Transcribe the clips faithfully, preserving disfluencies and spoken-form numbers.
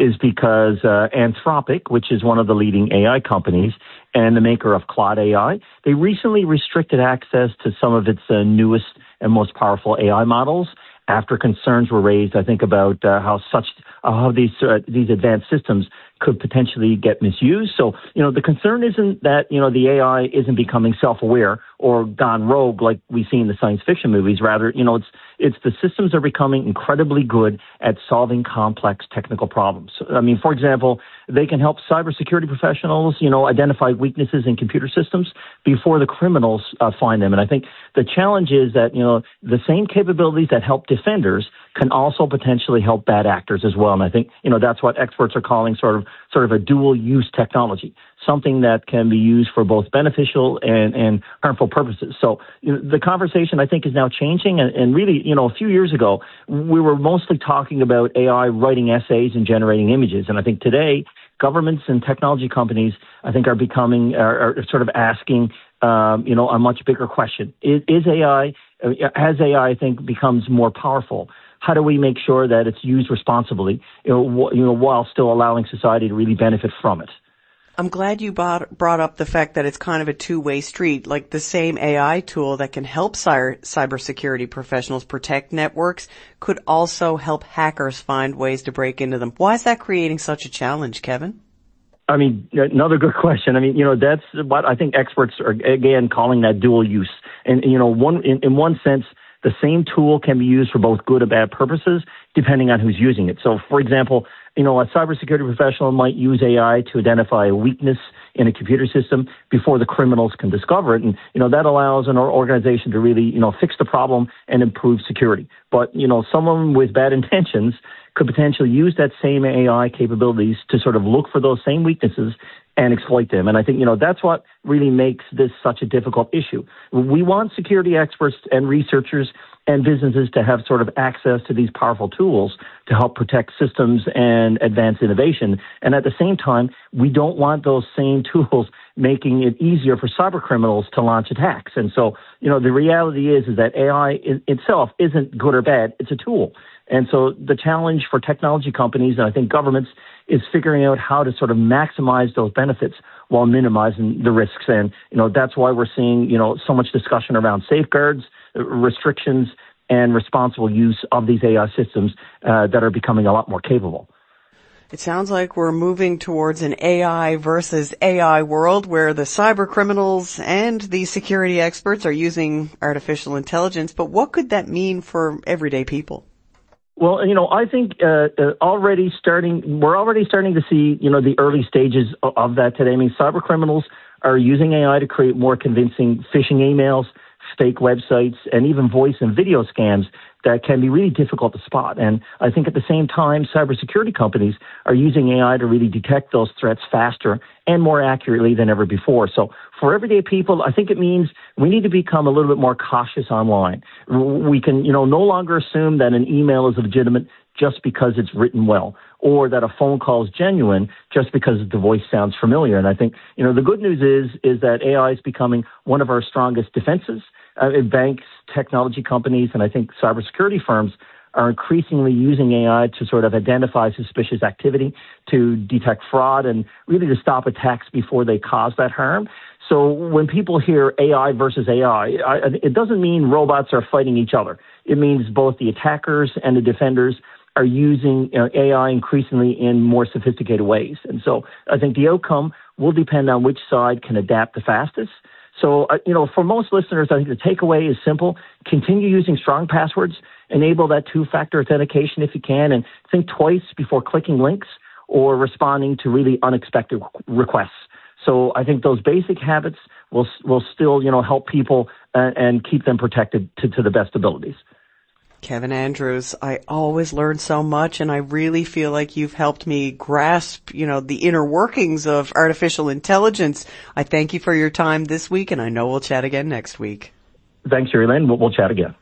is because uh, Anthropic, which is one of the leading A I companies and the maker of Claude A I, they recently restricted access to some of its uh, newest and most powerful A I models after concerns were raised, I think, about uh, how such uh, how these uh, these advanced systems could potentially get misused. So, you know, the concern isn't that, you know, the A I isn't becoming self-aware or gone rogue like we see in the science fiction movies. Rather, you know, it's it's the systems are becoming incredibly good at solving complex technical problems. I mean, for example, they can help cybersecurity professionals, you know, identify weaknesses in computer systems before the criminals uh, find them. And I think the challenge is that, you know, the same capabilities that help defenders can also potentially help bad actors as well. And I think, you know, that's what experts are calling sort of sort of a dual use technology, something that can be used for both beneficial and, and harmful purposes. So, you know, the conversation, I think, is now changing. And, and really, you know, a few years ago, we were mostly talking about A I writing essays and generating images. And I think today, governments and technology companies, I think, are becoming, are, are sort of asking, um, you know, a much bigger question. Is, is A I, as A I, I think, becomes more powerful, how do we make sure that it's used responsibly, you know, wh- you know, while still allowing society to really benefit from it? I'm glad you brought, brought up the fact that it's kind of a two-way street, like the same A I tool that can help cyber, cybersecurity professionals protect networks could also help hackers find ways to break into them. Why is that creating such a challenge, Kevin? I mean, another good question. I mean, you know, that's what I think experts are, again, calling that dual use. And, you know, one in, in one sense, the same tool can be used for both good and bad purposes, depending on who's using it. So, for example, you know, a cybersecurity professional might use A I to identify a weakness in a computer system before the criminals can discover it. And, you know, that allows an organization to really, you know, fix the problem and improve security. But, you know, someone with bad intentions could potentially use that same A I capabilities to sort of look for those same weaknesses and exploit them. And I think, you know, that's what really makes this such a difficult issue. We want security experts and researchers and businesses to have sort of access to these powerful tools to help protect systems and advance innovation. And at the same time, we don't want those same tools making it easier for cyber criminals to launch attacks. And so, you know, the reality is, is that A I in itself isn't good or bad. It's a tool. And so the challenge for technology companies, and I think governments, is figuring out how to sort of maximize those benefits while minimizing the risks. And, you know, that's why we're seeing, you know, so much discussion around safeguards, restrictions, and responsible use of these A I systems uh, that are becoming a lot more capable. It sounds like we're moving towards an A I versus A I world where the cyber criminals and the security experts are using artificial intelligence. But what could that mean for everyday people? Well, you know, I think uh, uh, already starting, we're already starting to see, you know, the early stages of, of that today. I mean, cyber criminals are using A I to create more convincing phishing emails, fake websites, and even voice and video scams that can be really difficult to spot. And I think at the same time, cybersecurity companies are using A I to really detect those threats faster and more accurately than ever before. So for everyday people, I think it means we need to become a little bit more cautious online. We can, you know, no longer assume that an email is legitimate just because it's written well, or that a phone call is genuine just because the voice sounds familiar. And I think, you know, the good news is, is that A I is becoming one of our strongest defenses. Uh, banks, technology companies, and I think cybersecurity firms are increasingly using A I to sort of identify suspicious activity, to detect fraud, and really to stop attacks before they cause that harm. So when people hear A I versus A I, I, it doesn't mean robots are fighting each other. It means both the attackers and the defenders are using you know, A I increasingly in more sophisticated ways. And so I think the outcome will depend on which side can adapt the fastest. So, uh, you know, for most listeners, I think the takeaway is simple. Continue using strong passwords, enable that two-factor authentication if you can, and think twice before clicking links or responding to really unexpected requests. So I think those basic habits will will still, you know, help people uh, and keep them protected to, to the best abilities. Kevin Andrews, I always learn so much, and I really feel like you've helped me grasp, you know, the inner workings of artificial intelligence. I thank you for your time this week, and I know we'll chat again next week. Thanks, Sherry Lynn. We'll, we'll chat again.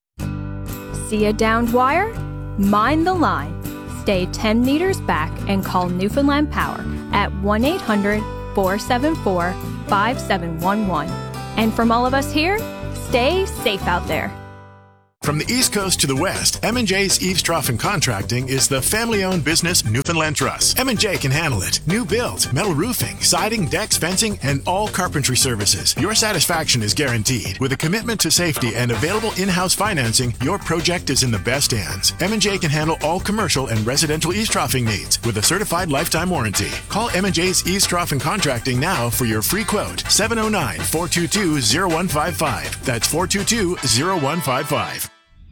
See a downed wire? Mind the line. Stay ten meters back and call Newfoundland Power at one eight hundred, four seven four, five seven one one. And from all of us here, stay safe out there. From the East Coast to the West, M and J's Eaves Trough and Contracting is the family-owned business Newfoundland Truss. M and J can handle it. New build, metal roofing, siding, decks, fencing, and all carpentry services. Your satisfaction is guaranteed. With a commitment to safety and available in-house financing, your project is in the best hands. M and J can handle all commercial and residential eaves troughing needs with a certified lifetime warranty. Call M and J's Eaves Trough and Contracting now for your free quote. seven oh nine, four two two, oh one five five. That's four two two, oh one five five.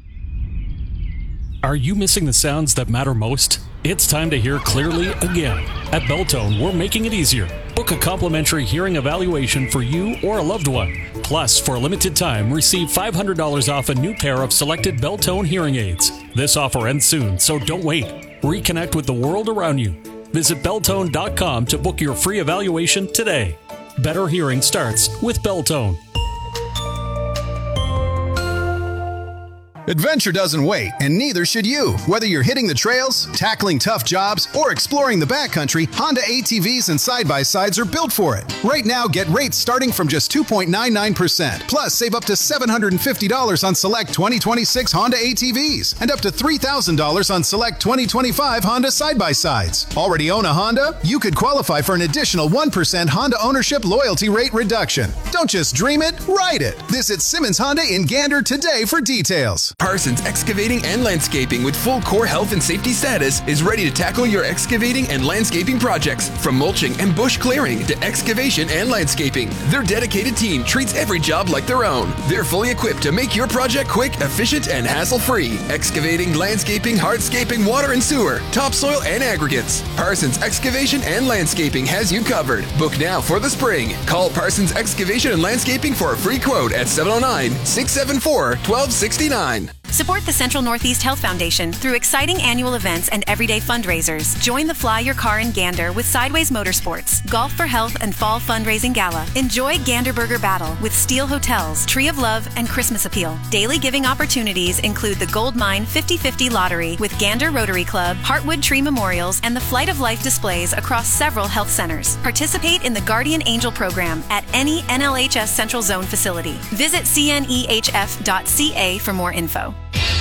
Are you missing the sounds that matter most? It's time to hear clearly again. At Beltone, we're making it easier. Book a complimentary hearing evaluation for you or a loved one. Plus, for a limited time, receive five hundred dollars off a new pair of selected Beltone hearing aids. This offer ends soon, so don't wait. Reconnect with the world around you. Visit Beltone dot com to book your free evaluation today. Better hearing starts with Beltone. Adventure doesn't wait, and neither should you. Whether you're hitting the trails, tackling tough jobs, or exploring the backcountry, Honda A T Vs and side-by-sides are built for it. Right now, get rates starting from just two point nine nine percent. Plus, save up to seven hundred fifty dollars on select twenty twenty-six Honda A T Vs and up to three thousand dollars on select twenty twenty-five Honda side-by-sides. Already own a Honda? You could qualify for an additional one percent Honda ownership loyalty rate reduction. Don't just dream it, ride it. Visit Simmons Honda in Gander today for details. Parsons Excavating and Landscaping with full core health and safety status is ready to tackle your excavating and landscaping projects. From mulching and bush clearing to excavation and landscaping, their dedicated team treats every job like their own. They're fully equipped to make your project quick, efficient, and hassle-free. Excavating, landscaping, hardscaping, water and sewer, topsoil, and aggregates. Parsons Excavation and Landscaping has you covered. Book now for the spring. Call Parsons Excavation and Landscaping for a free quote at seven oh nine, six seven four, one two six nine. Support the Central Northeast Health Foundation through exciting annual events and everyday fundraisers. Join the Fly Your Car in Gander with Sideways Motorsports, Golf for Health, and Fall Fundraising Gala. Enjoy Gander Burger Battle with Steel Hotels, Tree of Love, and Christmas Appeal. Daily giving opportunities include the Gold Mine fifty fifty Lottery with Gander Rotary Club, Heartwood Tree Memorials, and the Flight of Life displays across several health centers. Participate in the Guardian Angel program at any N L H S Central Zone facility. Visit C N E H F dot C A for more info.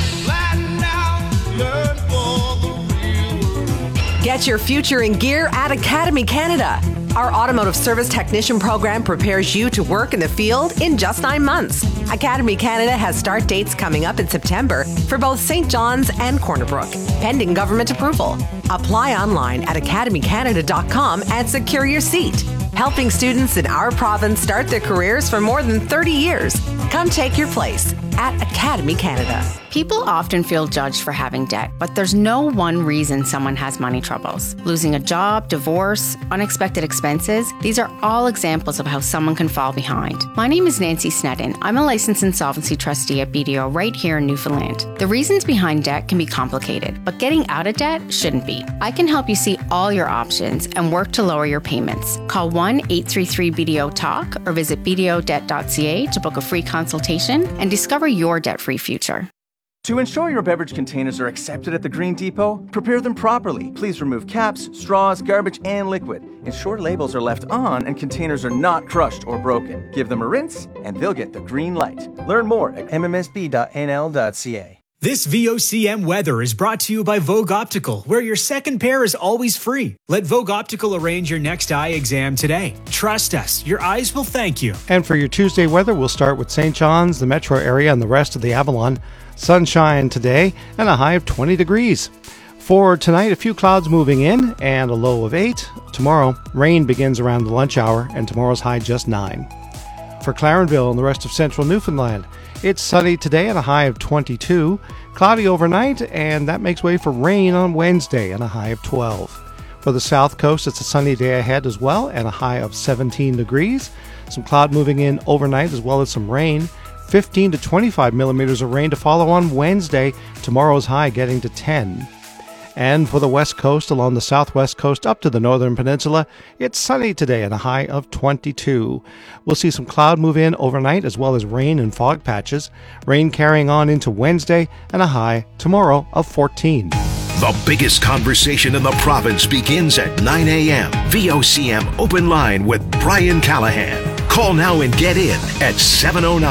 Get your future in gear at Academy Canada. Our automotive service technician program prepares you to work in the field in just nine months. Academy Canada has start dates coming up in September for both Saint John's and Corner Brook, pending government approval. Apply online at academy canada dot com and secure your seat. Helping students in our province start their careers for more than thirty years. Come take your place at Academy Canada. People often feel judged for having debt, but there's no one reason someone has money troubles. Losing a job, divorce, unexpected expenses, these are all examples of how someone can fall behind. My name is Nancy Sneddon. I'm a licensed insolvency trustee at B D O right here in Newfoundland. The reasons behind debt can be complicated, but getting out of debt shouldn't be. I can help you see all your options and work to lower your payments. Call one eight three three B D O talk or visit b d o debt dot c a to book a free consultation and discover your debt-free future. To ensure your beverage containers are accepted at the Green Depot, prepare them properly. Please remove caps, straws, garbage, and liquid. Ensure labels are left on and containers are not crushed or broken. Give them a rinse, and they'll get the green light. Learn more at m m s b dot n l dot c a. This V O C M weather is brought to you by Vogue Optical, where your second pair is always free. Let Vogue Optical arrange your next eye exam today. Trust us, your eyes will thank you. And for your Tuesday weather, we'll start with Saint John's, the metro area, and the rest of the Avalon. Sunshine today and a high of twenty degrees. For tonight, a few clouds moving in and a low of eight. Tomorrow, rain begins around the lunch hour and tomorrow's high just nine. For Clarenville and the rest of central Newfoundland, it's sunny today and a high of twenty-two. Cloudy overnight, and that makes way for rain on Wednesday and a high of twelve. For the south coast, it's a sunny day ahead as well and a high of seventeen degrees. Some cloud moving in overnight as well as some rain. fifteen to twenty-five millimeters of rain to follow on Wednesday. Tomorrow's high getting to ten. And for the west coast, along the southwest coast up to the northern peninsula, it's sunny today and a high of twenty-two. We'll see some cloud move in overnight as well as rain and fog patches. Rain carrying on into Wednesday and a high tomorrow of fourteen. The biggest conversation in the province begins at nine a.m. V O C M Open Line with Brian Callahan. Call now and get in at seven oh nine, two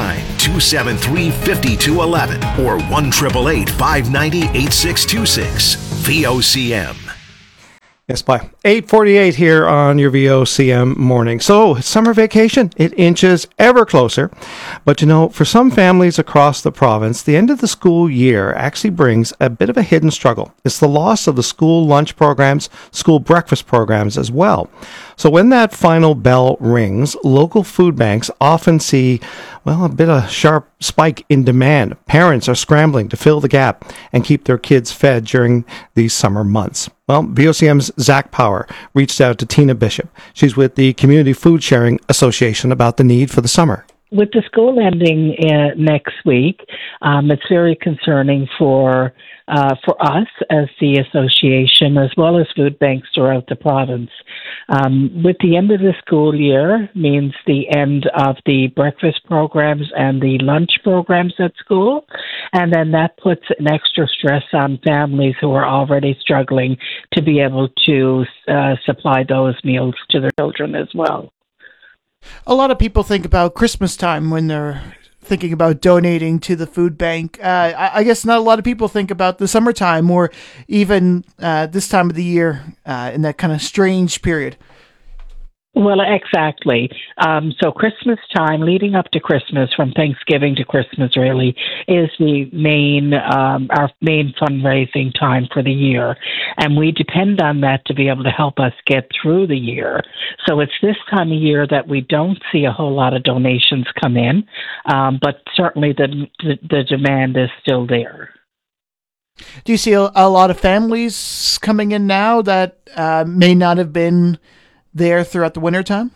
two seven three, five two one one or one eight eight eight, five nine zero, eight six two six. V O C M. Yes, bye. eight forty-eight here on your V O C M morning. So, summer vacation, it inches ever closer. But you know, for some families across the province, the end of the school year actually brings a bit of a hidden struggle. It's the loss of the school lunch programs, school breakfast programs as well. So when that final bell rings, local food banks often see, well, a bit of sharp spike in demand. Parents are scrambling to fill the gap and keep their kids fed during these summer months. Well, V O C M's Zach Power reached out to Tina Bishop. She's with the Community Food Sharing Association about the need for the summer. With the school ending uh, next week, um, it's very concerning for uh, for us as the association, as well as food banks throughout the province. Um, with the end of the school year means the end of the breakfast programs and the lunch programs at school, and then that puts an extra stress on families who are already struggling to be able to uh, supply those meals to their children as well. A lot of people think about Christmas time when they're thinking about donating to the food bank. Uh, I, I guess not a lot of people think about the summertime or even uh, this time of the year uh, in that kind of strange period. Well, exactly. Um, so Christmas time, leading up to Christmas, from Thanksgiving to Christmas, really, is the main, um, our main fundraising time for the year. And we depend on that to be able to help us get through the year. So it's this time of year that we don't see a whole lot of donations come in, um, but certainly the, the, the demand is still there. Do you see a, a lot of families coming in now that uh, may not have been there throughout the wintertime?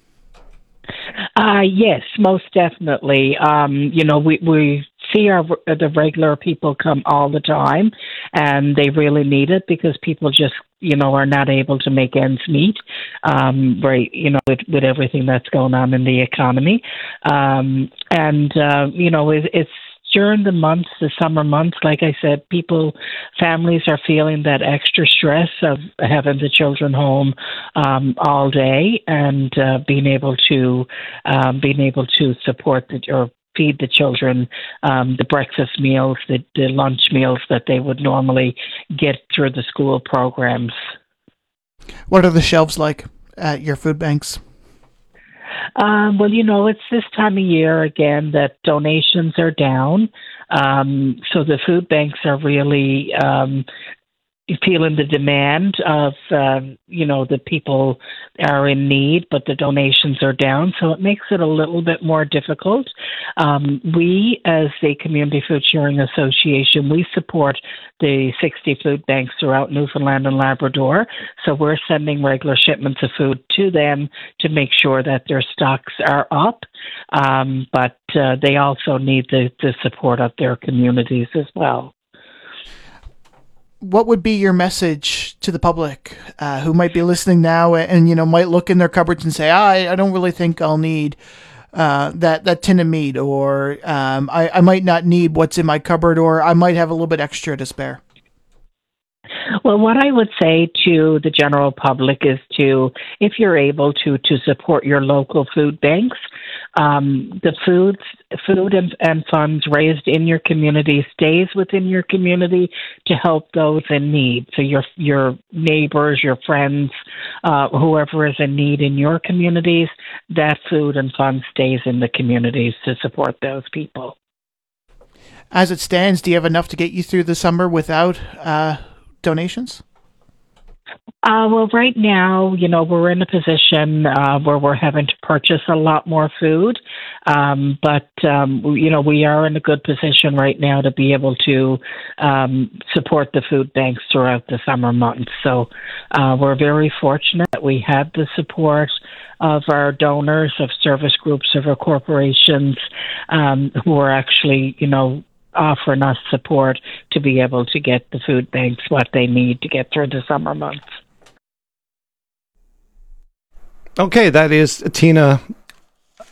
Uh, yes, most definitely. Um, you know, we, we see our the regular people come all the time, and they really need it because people just, you know, are not able to make ends meet, um, right, you know, with, with everything that's going on in the economy. Um, and, uh, you know, it, it's during the months, the summer months, like I said, people, families are feeling that extra stress of having the children home um, all day and uh, being able to um, being able to support the, or feed the children um, the breakfast meals, the, the lunch meals that they would normally get through the school programs. What are the shelves like at your food banks? Um, well, you know, it's this time of year, again, that donations are down. Um, so the food banks are really um, feeling the demand of, um, you know, the people are in need, but the donations are down. So it makes it a little bit more difficult. Um, we, as the Community Food Sharing Association, we support the sixty food banks throughout Newfoundland and Labrador. So we're sending regular shipments of food to them to make sure that their stocks are up. Um, but uh, they also need the, the support of their communities as well. What would be your message to the public uh, who might be listening now and, and, you know, might look in their cupboards and say, I, I don't really think I'll need uh, that, that tin of meat, or um, I, I might not need what's in my cupboard, or I might have a little bit extra to spare? Well, what I would say to the general public is to, if you're able to, to support your local food banks. Um, the foods, food and, and funds raised in your community stays within your community to help those in need. So your your neighbors, your friends, uh, whoever is in need in your communities, that food and funds stays in the communities to support those people. As it stands, do you have enough to get you through the summer without uh, donations? Uh, well, right now, you know, we're in a position uh, where we're having to purchase a lot more food. Um, but, um, you know, we are in a good position right now to be able to um, support the food banks throughout the summer months. So uh, we're very fortunate that we have the support of our donors, of service groups, of our corporations um, who are actually, you know, offering us support to be able to get the food banks what they need to get through the summer months.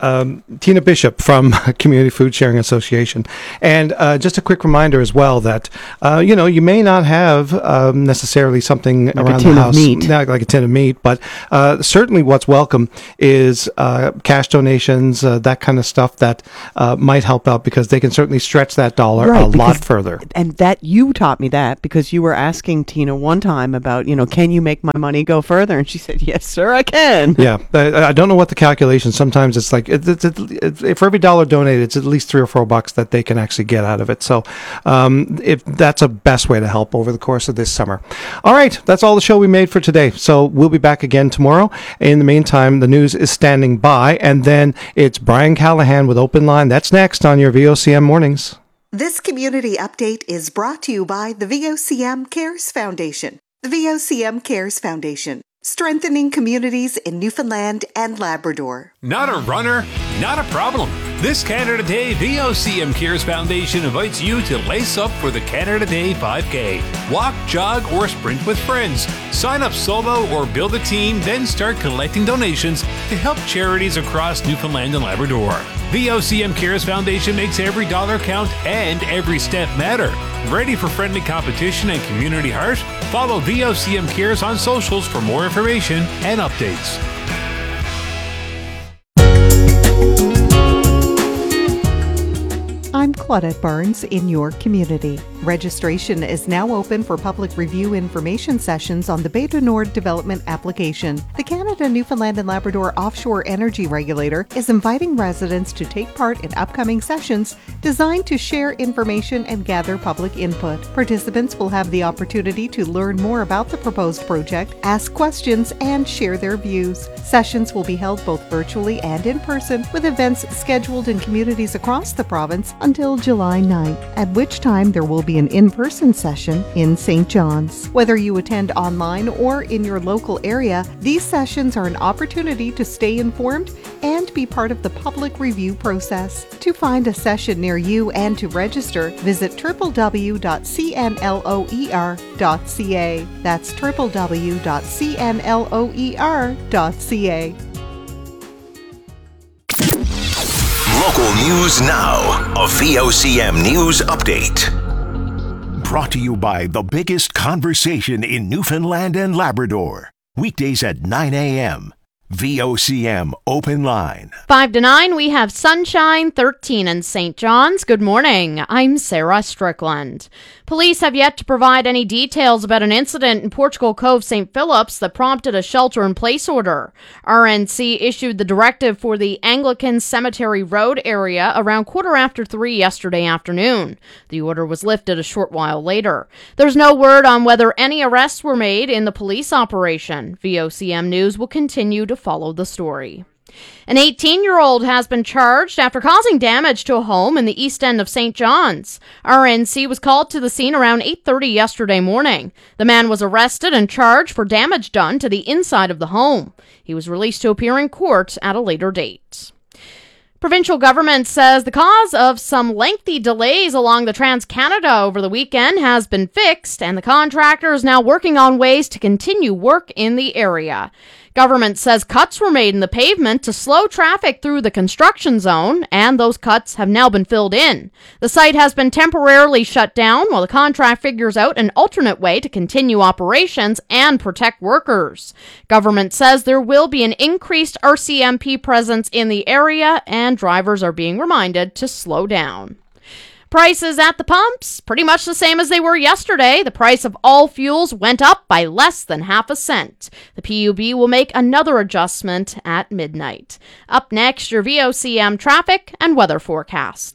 um, Tina Bishop from Community Food Sharing Association. And uh, just a quick reminder as well that, uh, you know, you may not have um, necessarily something like around a tin the house, of meat. not like a tin of meat, but uh, certainly what's welcome is uh, cash donations, uh, that kind of stuff that uh, might help out because they can certainly stretch that dollar Right, a lot because- further. And that you taught me that because you were asking Tina one time about, you know, can you make my money go further? And she said, yes, sir, I can. Yeah, I, I don't know what the calculation. Sometimes it's like it, it, it, it, for every dollar donated, it's at least three or four bucks that they can actually get out of it. So, um, if that's a best way to help over the course of this summer. All right, that's all the show we made for today. So we'll be back again tomorrow. In the meantime, the news is standing by, and then it's Brian Callahan with Open Line. That's next on your V O C M mornings. This community update is brought to you by the V O C M Cares Foundation. The V O C M Cares Foundation, strengthening communities in Newfoundland and Labrador. Not a runner? Not a problem. This Canada Day, V O C M Cares Foundation invites you to lace up for the Canada Day five K. Walk, jog, or sprint with friends. Sign up solo or build a team, then start collecting donations to help charities across Newfoundland and Labrador. V O C M Cares Foundation makes every dollar count and every step matter. Ready for friendly competition and community heart? Follow V O C M Cares on socials for more information and updates. I'm Claudette Barnes in your community. Registration is now open for public review information sessions on the Bay du Nord development application. The Canada, Newfoundland and Labrador Offshore Energy Regulator is inviting residents to take part in upcoming sessions designed to share information and gather public input. Participants will have the opportunity to learn more about the proposed project, ask questions, and share their views. Sessions will be held both virtually and in person, with events scheduled in communities across the province until July ninth, at which time there will be an in-person session in Saint John's. Whether you attend online or in your local area, these sessions are an opportunity to stay informed and be part of the public review process. To find a session near you and to register, visit w w w dot c n loer dot c a. That's w w w dot c n loer dot c a. Local news now. A V O C M News Update. Brought to you by the biggest conversation in Newfoundland and Labrador. Weekdays at nine a.m. V O C M Open Line. five to nine, we have sunshine, thirteen in Saint John's. Good morning. I'm Sarah Strickland. Police have yet to provide any details about an incident in Portugal Cove, Saint Philip's that prompted a shelter-in-place order. R N C issued the directive for the Anglican Cemetery Road area around quarter after three yesterday afternoon. The order was lifted a short while later. There's no word on whether any arrests were made in the police operation. V O C M News will continue to follow the story. An eighteen-year-old has been charged after causing damage to a home in the east end of Saint John's. R N C was called to the scene around eight thirty yesterday morning. The man was arrested and charged for damage done to the inside of the home. He was released to appear in court at a later date. Provincial government says the cause of some lengthy delays along the Trans-Canada over the weekend has been fixed, and the contractor is now working on ways to continue work in the area. Government says cuts were made in the pavement to slow traffic through the construction zone, and those cuts have now been filled in. The site has been temporarily shut down while the contract figures out an alternate way to continue operations and protect workers. Government says there will be an increased R C M P presence in the area, and drivers are being reminded to slow down. Prices at the pumps, pretty much the same as they were yesterday. The price of all fuels went up by less than half a cent. The P U B will make another adjustment at midnight. Up next, your V O C M traffic and weather forecast.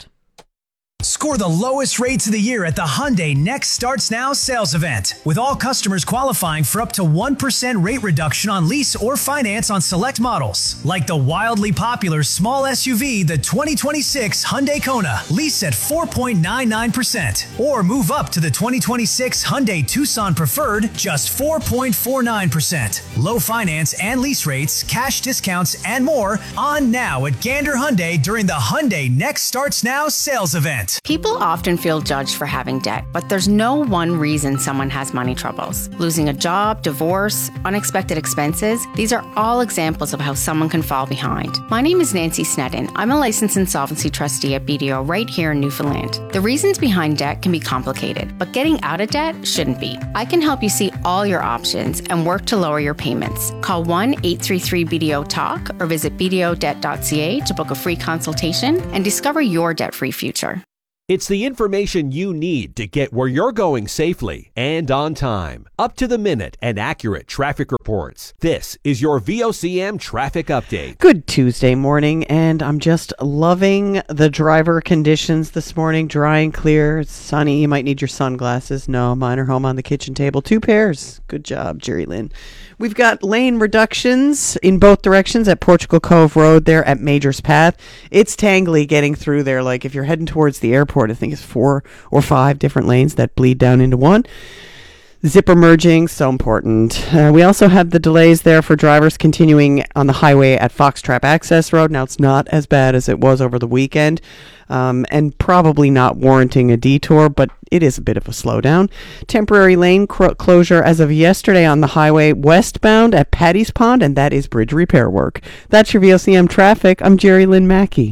Score the lowest rates of the year at the Hyundai Next Starts Now sales event, with all customers qualifying for up to one percent rate reduction on lease or finance on select models, like the wildly popular small S U V, the twenty twenty-six Hyundai Kona, lease at four point nine nine percent, or move up to the twenty twenty-six Hyundai Tucson Preferred, just four point four nine percent. Low finance and lease rates, cash discounts, and more on now at Gander Hyundai during the Hyundai Next Starts Now sales event. People often feel judged for having debt, but there's no one reason someone has money troubles. Losing a job, divorce, unexpected expenses, these are all examples of how someone can fall behind. My name is Nancy Sneddon. I'm a licensed insolvency trustee at B D O right here in Newfoundland. The reasons behind debt can be complicated, but getting out of debt shouldn't be. I can help you see all your options and work to lower your payments. Call one eight three three B D O talk or visit b d o debt dot c a to book a free consultation and discover your debt-free future. It's the information you need to get where you're going safely and on time. Up to the minute and accurate traffic reports. This is your V O C M traffic update. Good Tuesday morning, and I'm just loving the driver conditions this morning. Dry and clear, it's sunny. You might need your sunglasses. No, mine are home on the kitchen table. Two pairs. Good job, Jerry Lynn. We've got lane reductions in both directions at Portugal Cove Road there at Majors Path. It's tangly getting through there. Like if you're heading towards the airport, I think it's four or five different lanes that bleed down into one. Zipper merging, so important. Uh, we also have the delays there for drivers continuing on the highway at Foxtrap Access Road. Now, it's not as bad as it was over the weekend, um, and probably not warranting a detour, but it is a bit of a slowdown. Temporary lane cro- closure as of yesterday on the highway westbound at Paddy's Pond, and that is bridge repair work. That's your V O C M traffic. I'm Jerry Lynn Mackey.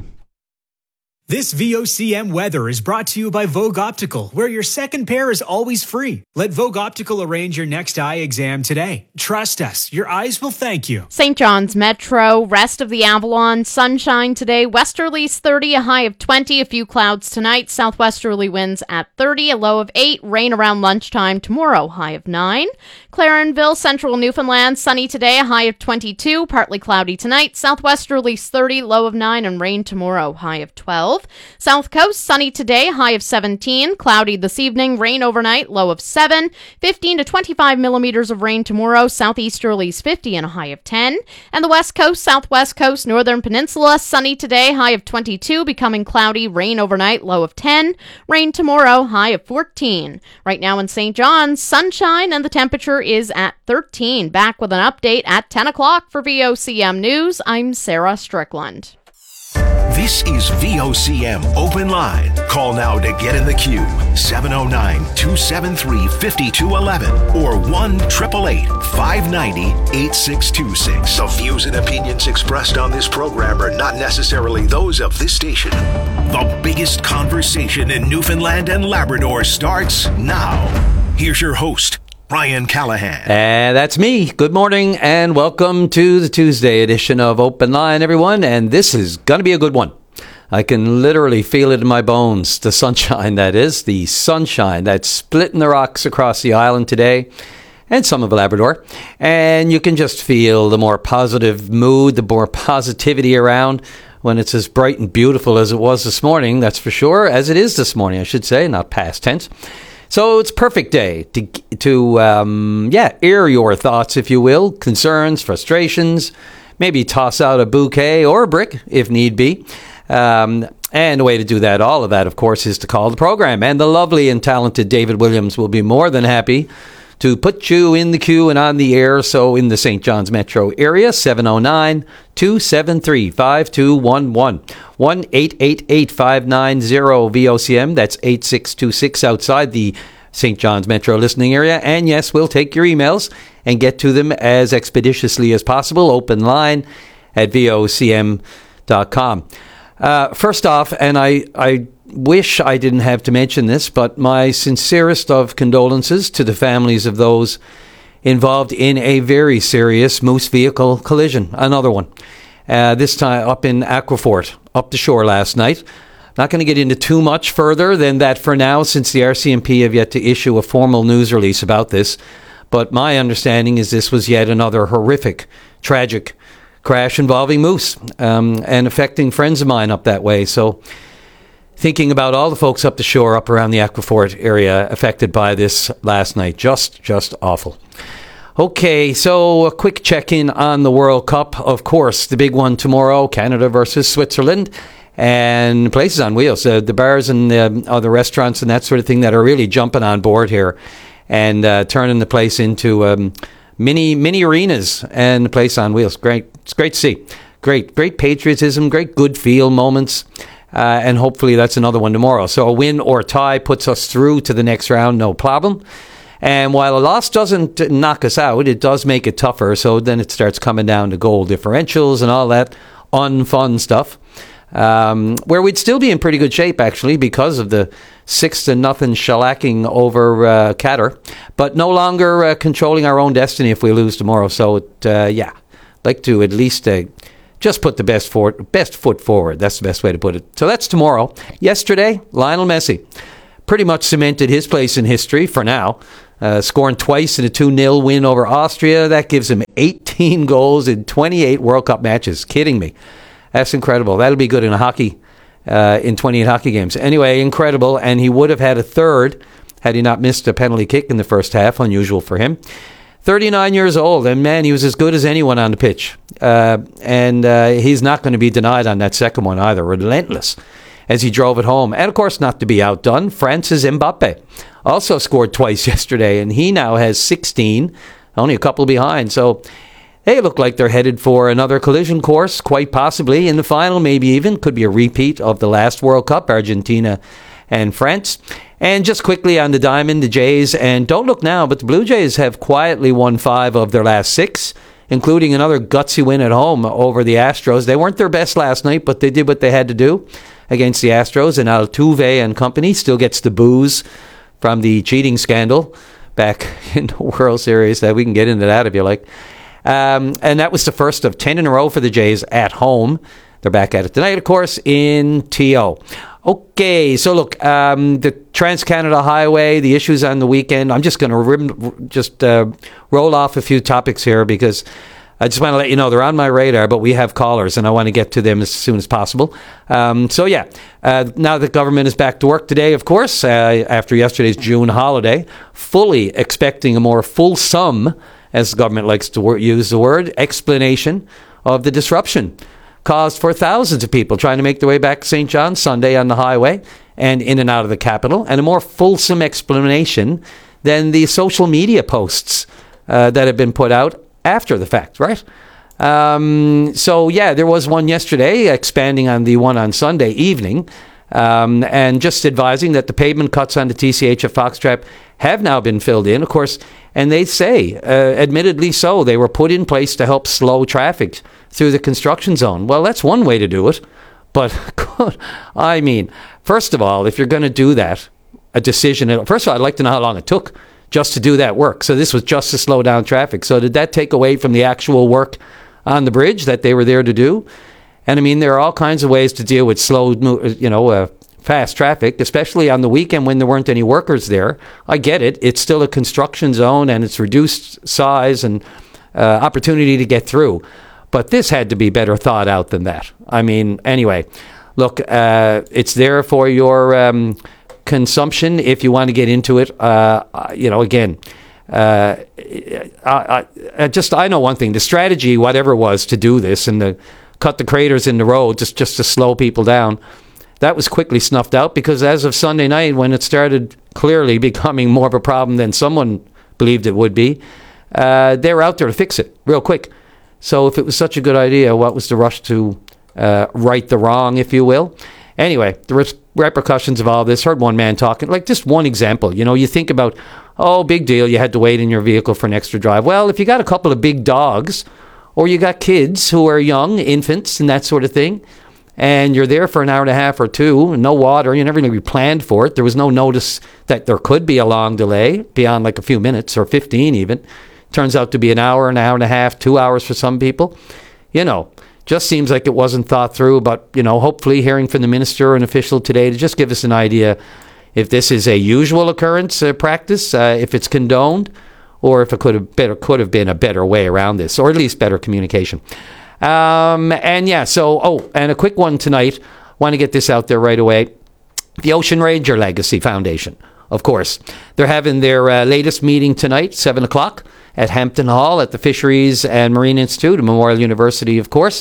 This V O C M weather is brought to you by Vogue Optical, where your second pair is always free. Let Vogue Optical arrange your next eye exam today. Trust us, your eyes will thank you. Saint John's Metro, rest of the Avalon, sunshine today, westerlies thirty, a high of twenty, a few clouds tonight, southwesterly winds at thirty, a low of eight, rain around lunchtime tomorrow, high of nine. Clarenville, central Newfoundland, sunny today, a high of twenty-two, partly cloudy tonight, southwesterlies thirty, low of nine, and rain tomorrow, high of twelve. South Coast, sunny today, high of seventeen, cloudy this evening, rain overnight, low of seven, fifteen to twenty-five millimeters of rain tomorrow, southeasterlies fifty and a high of ten, and the West Coast, Southwest Coast, Northern Peninsula, sunny today, high of twenty-two, becoming cloudy, rain overnight, low of ten, rain tomorrow, high of fourteen. Right now in Saint John's, sunshine and the temperature is at thirteen. Back with an update at ten o'clock for V O C M News. I'm Sarah Strickland. This is V O C M Open Line. Call now to get in the queue. seven oh nine, two seven three, five two one one or one eight eight eight, five nine zero, eight six two six. The views and opinions expressed on this program are not necessarily those of this station. The biggest conversation in Newfoundland and Labrador starts now. Here's your host, Brian Callahan. And that's me. Good morning and welcome to the Tuesday edition of Open Line, everyone. And this is going to be a good one. I can literally feel it in my bones. The sunshine, that is. The sunshine that's splitting the rocks across the island today and some of Labrador. And you can just feel the more positive mood, the more positivity around when it's as bright and beautiful as it was this morning. That's for sure. As it is this morning, I should say, not past tense. So it's a perfect day to, to um, yeah, air your thoughts, if you will, concerns, frustrations, maybe toss out a bouquet or a brick if need be. Um, and the way to do that, all of that, of course, is to call the program. And the lovely and talented David Williams will be more than happy to put you in the queue and on the air. So in the Saint John's Metro area, seven oh nine, two seven three, five two one one, one eight eight eight, five nine zero V O C M. That's eight six two six outside the Saint John's Metro listening area. And yes, we'll take your emails and get to them as expeditiously as possible. Open line at V O C M dot com. Uh, first off, and I, I wish I didn't have to mention this, but my sincerest of condolences to the families of those involved in a very serious moose vehicle collision. Another one. Uh, this time up in Aquafort, up the shore last night. Not going to get into too much further than that for now, since the R C M P have yet to issue a formal news release about this. But my understanding is this was yet another horrific, tragic crash involving moose um, and affecting friends of mine up that way. So thinking about all the folks up the shore, up around the Aquafort area affected by this last night. Just, just awful. Okay, so a quick check-in on the World Cup. Of course, the big one tomorrow, Canada versus Switzerland. And places on wheels, uh, the bars and the other restaurants and that sort of thing that are really jumping on board here and uh, turning the place into um, mini mini arenas and the place on wheels. Great. It's great to see. Great, great patriotism, great good feel moments. Uh, and hopefully that's another one tomorrow. So a win or tie puts us through to the next round, no problem. And while a loss doesn't knock us out, it does make it tougher. So then it starts coming down to goal differentials and all that unfun stuff. Um, where we'd still be in pretty good shape, actually, because of the six to nothing shellacking over uh, Qatar. But no longer uh, controlling our own destiny if we lose tomorrow. So, it, uh, yeah, I'd like to at least... Uh, Just put the best, for, best foot forward. That's the best way to put it. So that's tomorrow. Yesterday, Lionel Messi pretty much cemented his place in history for now, uh, scoring twice in a two nil win over Austria. That gives him eighteen goals in twenty-eight World Cup matches. Kidding me. That's incredible. That'll be good in a hockey, uh, in twenty-eight hockey games. Anyway, incredible. And he would have had a third had he not missed a penalty kick in the first half. Unusual for him. thirty-nine years old, and man, he was as good as anyone on the pitch. Uh, and uh, he's not going to be denied on that second one either. Relentless as he drove it home. And of course, not to be outdone, France's Mbappe also scored twice yesterday, and he now has sixteen, only a couple behind. So they look like they're headed for another collision course, quite possibly in the final, maybe even. Could be a repeat of the last World Cup, Argentina and France. And just quickly on the diamond, the Jays, and don't look now, but the Blue Jays have quietly won five of their last six, including another gutsy win at home over the Astros. They weren't their best last night, but they did what they had to do against the Astros, and Altuve and company still gets the booze from the cheating scandal back in the World Series. That we can get into that if you like. Um, and that was the first of ten in a row for the Jays at home. They're back at it tonight, of course, in T O. Okay, so look, um, the Trans-Canada Highway, the issues on the weekend. I'm just going to rim, just uh, roll off a few topics here because I just want to let you know they're on my radar, but we have callers, and I want to get to them as soon as possible. Um, so, yeah, uh, now that government is back to work today, of course, uh, after yesterday's June holiday, fully expecting a more fulsome, as the government likes to wor- use the word, explanation of the disruption caused for thousands of people trying to make their way back to Saint John's Sunday on the highway and in and out of the capital, and a more fulsome explanation than the social media posts uh, that have been put out after the fact, right? Um, so, yeah, there was one yesterday expanding on the one on Sunday evening um, and just advising that the pavement cuts on the T C H at Foxtrap have now been filled in, of course, and they say, uh, admittedly so, they were put in place to help slow traffic through the construction zone. Well, that's one way to do it. But, God, I mean, first of all, if you're going to do that, a decision, first of all, I'd like to know how long it took just to do that work. So this was just to slow down traffic. So did that take away from the actual work on the bridge that they were there to do? And, I mean, there are all kinds of ways to deal with slow, you know, uh, fast traffic, especially on the weekend when there weren't any workers there. I get it. It's still a construction zone, and it's reduced size and uh, opportunity to get through. But this had to be better thought out than that. I mean, anyway, look, uh, it's there for your um, consumption if you want to get into it. Uh, you know, again, uh, I, I, just I know one thing. The strategy, whatever it was, to do this and to cut the craters in the road just, just to slow people down, that was quickly snuffed out because as of Sunday night, when it started clearly becoming more of a problem than someone believed it would be, uh, they were out there to fix it real quick. So if it was such a good idea, what was the rush to uh, right the wrong, if you will? Anyway, the re- repercussions of all this, heard one man talking, like just one example. You know, you think about, oh, big deal, you had to wait in your vehicle for an extra drive. Well, if you got a couple of big dogs or you got kids who are young, infants and that sort of thing, and you're there for an hour and a half or two, no water, you never really planned for it. There was no notice that there could be a long delay beyond like a few minutes or fifteen even. Turns out to be an hour, an hour and a half, two hours for some people. You know, just seems like it wasn't thought through. But, you know, hopefully hearing from the minister or an official today to just give us an idea if this is a usual occurrence, uh, practice, uh, if it's condoned, or if it could have better could have been a better way around this, or at least better communication. Um, and yeah, so, oh, and a quick one tonight. Want to get this out there right away. The Ocean Ranger Legacy Foundation, of course. They're having their uh, latest meeting tonight, seven o'clock. At Hampton Hall at the Fisheries and Marine Institute, Memorial University, of course.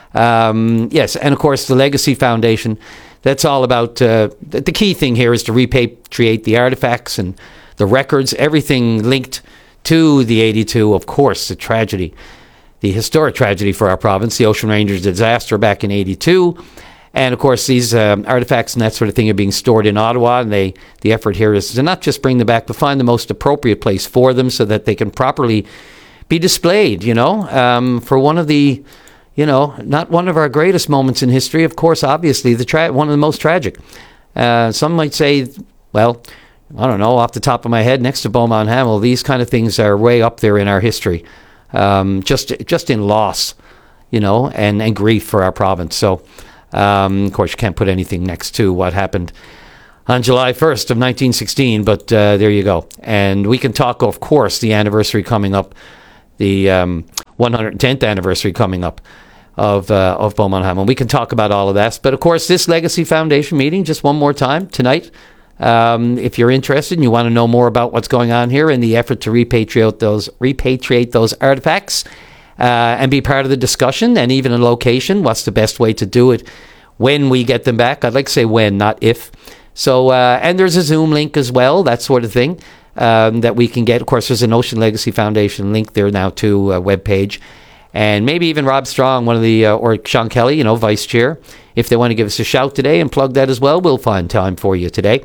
Um, yes, and of course the Legacy Foundation. That's all about, uh, the key thing here is to repatriate the artifacts and the records, everything linked to the eighty-two, of course, the tragedy, the historic tragedy for our province, the Ocean Rangers disaster back in eighty-two. And, of course, these um, artifacts and that sort of thing are being stored in Ottawa, and they the effort here is to not just bring them back, but find the most appropriate place for them so that they can properly be displayed, you know, um, for one of the, you know, not one of our greatest moments in history, of course, obviously, the tra- one of the most tragic. Uh, some might say, well, I don't know, off the top of my head, next to Beaumont Hamel, these kind of things are way up there in our history, um, just just in loss, you know, and, and grief for our province. So, Um, of course, you can't put anything next to what happened on July first of nineteen sixteen, but uh, there you go. And we can talk, of course, the anniversary coming up, the um, one hundred tenth anniversary coming up of uh, of Beaumont Hamel. We can talk about all of that. But, of course, this Legacy Foundation meeting, just one more time, tonight. Um, if you're interested and you want to know more about what's going on here in the effort to repatriate those, repatriate those artifacts, Uh, and be part of the discussion, and even a location. What's the best way to do it when we get them back? I'd like to say when, not if. So, uh, and there's a Zoom link as well, that sort of thing, um, that we can get. Of course, there's an Ocean Legacy Foundation link there now too, a webpage. And maybe even Rob Strong, one of the, uh, or Sean Kelly, you know, vice chair, if they want to give us a shout today and plug that as well, we'll find time for you today.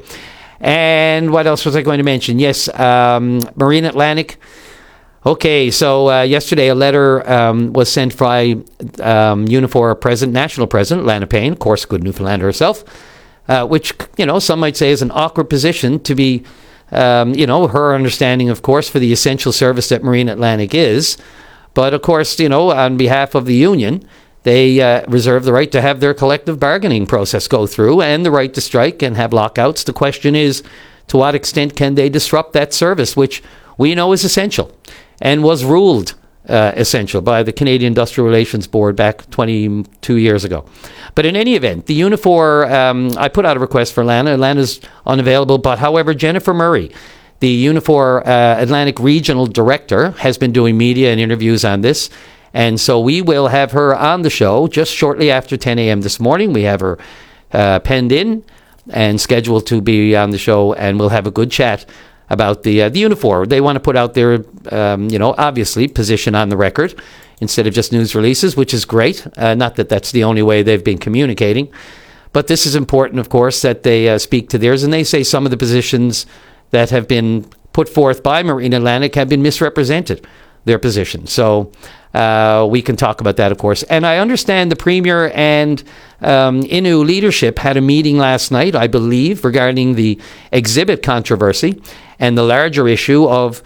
And what else was I going to mention? Yes, um, Marine Atlantic. Okay, so uh, yesterday a letter um, was sent by um, Unifor President, National President, Lana Payne, of course, good Newfoundlander herself, uh, which, you know, some might say is an awkward position to be, um, you know, her understanding, of course, for the essential service that Marine Atlantic is. But, of course, you know, on behalf of the union, they uh, reserve the right to have their collective bargaining process go through and the right to strike and have lockouts. The question is, to what extent can they disrupt that service, which we know is essential and was ruled uh, essential by the Canadian Industrial Relations Board back twenty-two years ago. But in any event, the Unifor, um, I put out a request for Lana. Lana's unavailable, but however, Jennifer Murray, the Unifor uh, Atlantic Regional Director, has been doing media and interviews on this. And so we will have her on the show just shortly after ten a.m. this morning. We have her uh, penned in and scheduled to be on the show, and we'll have a good chat about the uh, the Unifor. They want to put out their, um, you know, obviously position on the record instead of just news releases, which is great. Uh, not that that's the only way they've been communicating. But this is important, of course, that they uh, speak to theirs, and they say some of the positions that have been put forth by Marine Atlantic have been misrepresented, their position. So uh, we can talk about that, of course. And I understand the Premier and um, Innu leadership had a meeting last night, I believe, regarding the exhibit controversy and the larger issue of,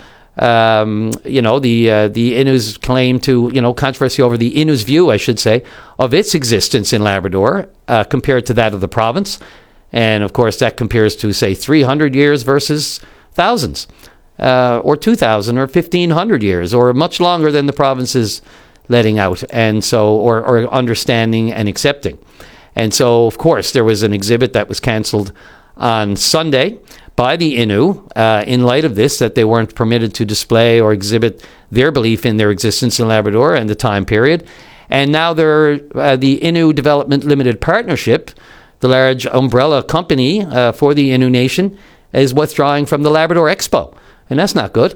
um, you know, the uh, the Innu's claim to, you know, controversy over the Innu's view, I should say, of its existence in Labrador uh, compared to that of the province. And, of course, that compares to, say, three hundred years versus thousands, uh, or two thousand or fifteen hundred years, or much longer than the province is letting out, and so, or, or understanding and accepting. And so, of course, there was an exhibit that was cancelled on Sunday by the Innu uh, in light of this, that they weren't permitted to display or exhibit their belief in their existence in Labrador and the time period. And now they're, uh, the Innu Development Limited Partnership, the large umbrella company uh, for the Innu Nation, is withdrawing from the Labrador Expo. And that's not good.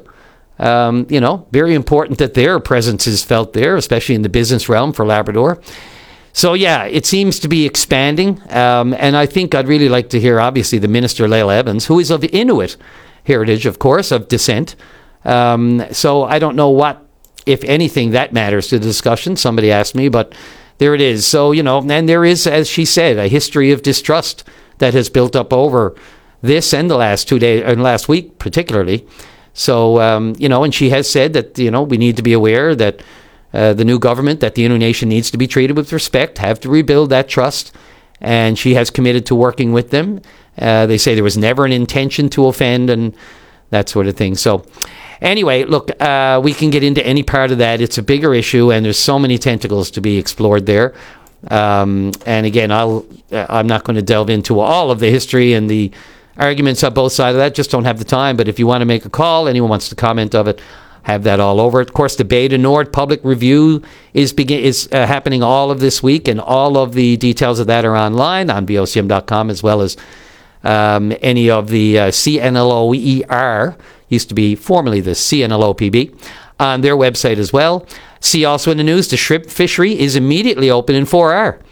Um, you know, very important that their presence is felt there, especially in the business realm for Labrador. So, yeah, it seems to be expanding. Um, and I think I'd really like to hear, obviously, the Minister, Lael Evans, who is of Inuit heritage, of course, of descent. Um, so I don't know what, if anything, that matters to the discussion. Somebody asked me, but there it is. So, you know, and there is, as she said, a history of distrust that has built up over this and the last two days, and last week particularly. So, um, you know, and she has said that, you know, we need to be aware that uh, the new government, that the Innu Nation needs to be treated with respect, have to rebuild that trust. And she has committed to working with them. Uh, they say there was never an intention to offend and that sort of thing. So, anyway, look, uh, we can get into any part of that. It's a bigger issue, and there's so many tentacles to be explored there. Um, and again, I'll, I'm not going to delve into all of the history and the arguments on both sides of that. Just don't have the time. But if you want to make a call, anyone wants to comment of it, have that all over it. Of course, the Bay du Nord public review is begin is uh, happening all of this week, and all of the details of that are online on V O C M dot com, as well as um, any of the uh, C N L O E R, used to be formerly the C N L O P B, on their website as well. See also in the news, the shrimp fishery is immediately open in four R.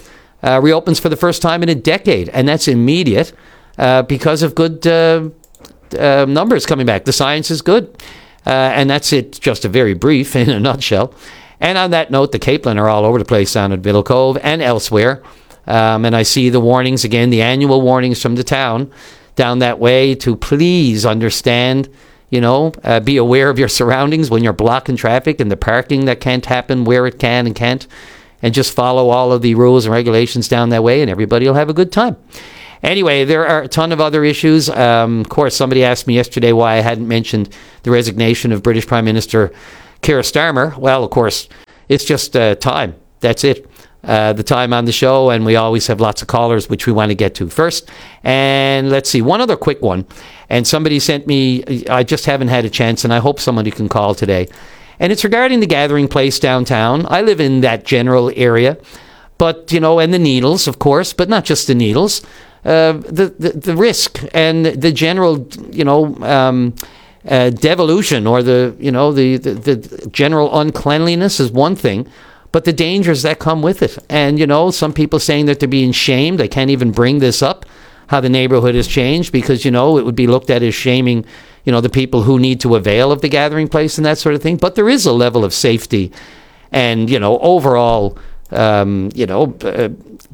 uh, reopens for the first time in a decade, and that's immediate uh, because of good uh, uh, numbers coming back. The science is good, uh, and that's it, just a very brief in a nutshell. And on that note, the Capeland are all over the place down at Biddle Cove and elsewhere, um, and I see the warnings again, the annual warnings from the town down that way to please understand, you know, uh, be aware of your surroundings when you're blocking traffic and the parking that can't happen where it can and can't, and just follow all of the rules and regulations down that way, and everybody will have a good time. Anyway, there are a ton of other issues. Um, of course, somebody asked me yesterday why I hadn't mentioned the resignation of British Prime Minister Keir Starmer. Well, of course, it's just uh, time. That's it. Uh, the time on the show, and we always have lots of callers, which we want to get to first. And let's see, one other quick one. And somebody sent me, I just haven't had a chance, and I hope somebody can call today. And it's regarding the Gathering Place downtown. I live in that general area, but, you know, and the Needles, of course, but not just the Needles. Uh, the, the, the risk and the general, you know, um, uh, devolution or the, you know, the, the, the general uncleanliness is one thing, but the dangers that come with it. And, you know, some people saying that they're being shamed. They can't even bring this up, how the neighborhood has changed, because, you know, it would be looked at as shaming, you know, the people who need to avail of the Gathering Place and that sort of thing. But there is a level of safety and, you know, overall, um, you know, uh,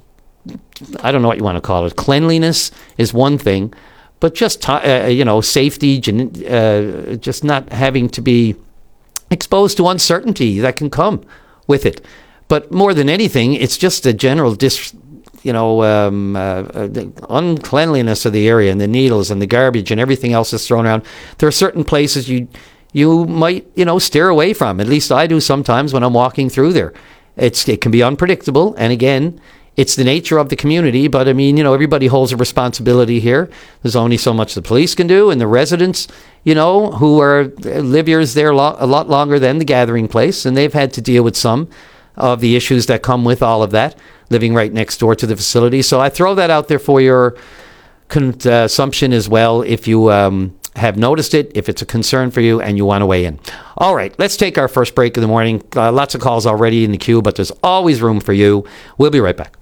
I don't know what you want to call it. Cleanliness is one thing, but just, uh, you know, safety, uh, just not having to be exposed to uncertainty that can come with it. But more than anything, it's just a general dis, you know, um, uh, the uncleanliness of the area and the needles and the garbage and everything else that's thrown around. There are certain places you you might, you know, steer away from. At least I do sometimes when I'm walking through there. It's it can be unpredictable, and again, it's the nature of the community. But I mean, you know, everybody holds a responsibility here. There's only so much the police can do, and the residents, you know, who are live years there lo- a lot longer than the Gathering Place, and they've had to deal with some of the issues that come with all of that, living right next door to the facility. So I throw that out there for your consumption as well, if you um, have noticed it, if it's a concern for you and you want to weigh in. All right, let's take our first break of the morning. Uh, lots of calls already in the queue, but there's always room for you. We'll be right back.